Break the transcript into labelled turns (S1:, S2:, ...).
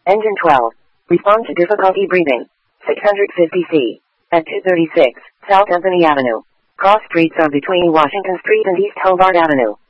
S1: Engine 12. Respond to difficulty breathing. 650C. At 236 South Anthony Avenue. Cross streets are between Washington Street and East Hobart Avenue.